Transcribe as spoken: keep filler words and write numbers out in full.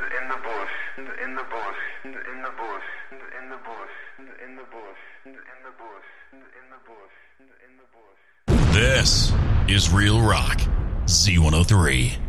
in the bush, in the bush, in the bush, in the bush, in the bush, in the bush, in the bush, in the bush. This is Real Rock, Z one oh three.